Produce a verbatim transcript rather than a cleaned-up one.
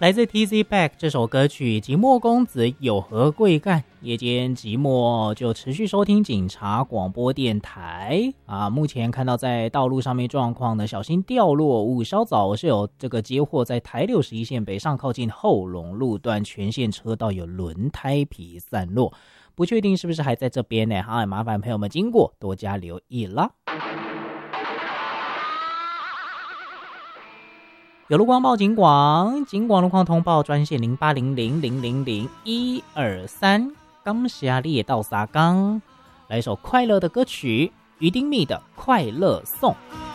来自 T Z Back 这首歌曲《寂寞公子有何贵干》，夜间寂寞就持续收听警察广播电台啊。目前看到在道路上面状况呢，小心掉落物。稍早是有这个接获在台六十一线北上靠近后龙路段全线车道有轮胎皮散落，不确定是不是还在这边呢？好，麻烦朋友们经过多加留意啦。有路光报警广，警广路况通报专线零八零零零零零一二三，感谢你的到沙冈。来一首快乐的歌曲，于丁密的《快乐颂》。